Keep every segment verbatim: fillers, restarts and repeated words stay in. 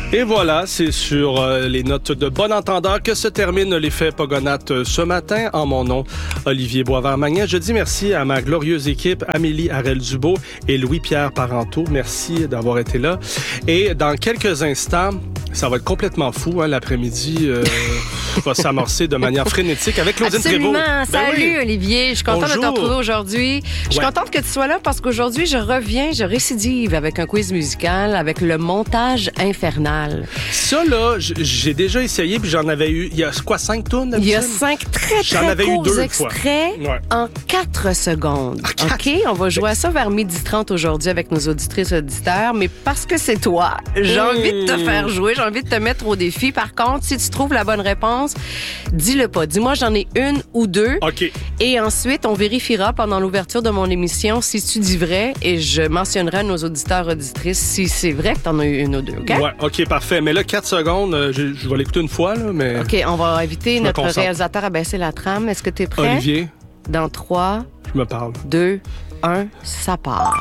Et voilà, c'est sur euh, les notes de bon entendeur que se termine l'effet Pogonates euh, ce matin. En mon nom, Olivier Boisvert-Magnan. Je dis merci à ma glorieuse équipe, Amélie Harel-Dubo et Louis-Pierre Parenteau. Merci d'avoir été là. Et dans quelques instants, ça va être complètement fou, hein, l'après-midi euh, va s'amorcer de manière frénétique avec Claudine Prévost. Absolument. Salut, ben oui. Olivier. Je suis contente Bonjour. de te retrouver aujourd'hui. Je suis Ouais. contente que tu sois là parce qu'aujourd'hui, je reviens, je récidive avec un quiz musical, avec le montage infernal. Ça, là, j- j'ai déjà essayé, puis j'en avais eu, il y a quoi, cinq tours Il y a d'habitude? cinq très, J'en très avais eu courts deux extraits fois. Ouais. en quatre secondes. Ah, quatre? OK? On va jouer à ça vers midi trente aujourd'hui avec nos auditrices et auditeurs. Mais parce que c'est toi, j'ai Mmh. envie de te faire jouer, j'ai envie de te mettre au défi. Par contre, si tu trouves la bonne réponse, dis-le pas. Dis-moi, j'en ai une ou deux. OK. Et ensuite, on vérifiera pendant l'ouverture de mon émission si tu dis vrai et je mentionnerai à nos auditeurs auditrices si c'est vrai que tu en as eu une ou deux. OK? Ouais, OK, parfait. Mais là, quatre secondes, euh, je, je vais l'écouter une fois, là, mais... OK, on va inviter Je me notre concentre. réalisateur à baisser la trame. Est-ce que tu es prêt? Olivier, Dans trois, je me parle. deux, un, ça part.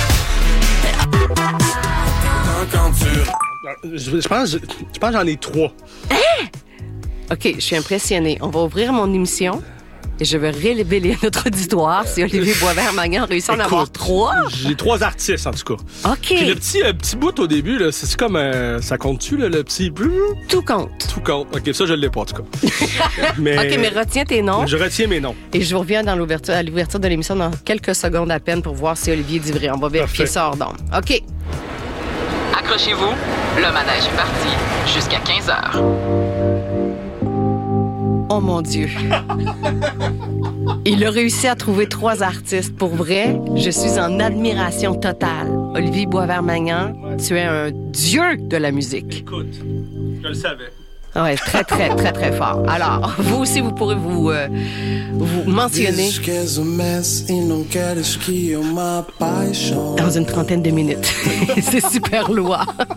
Je, je pense, je, je pense que j'en ai trois. OK, je suis impressionnée. On va ouvrir mon émission et je vais révéler à notre auditoire si Olivier Boisvert-Magnan réussit à en avoir Écoute, trois. J'ai trois artistes, en tout cas. OK, Puis le petit, euh, petit bout au début, là, c'est c'est comme... euh, ça compte-tu, là, le petit... tout compte. Tout compte. OK, ça, je l'ai pas, en tout cas. mais, OK, mais retiens tes noms. Je retiens mes noms. Et je vous reviens dans l'ouverture, à l'ouverture de l'émission dans quelques secondes à peine pour voir si Olivier dit vrai. On va vérifier Parfait. ça hors d'onde. OK. Accrochez-vous, le manège est parti jusqu'à quinze heures. Oh mon Dieu. Il a réussi à trouver trois artistes. Pour vrai, je suis en admiration totale. Olivier Boisvert-Magnan, tu es un dieu de la musique. Écoute, je le savais. Ouais, très, très, très, très fort. Alors, vous aussi, vous pourrez vous, euh, vous mentionner dans une trentaine de minutes. C'est super lourd.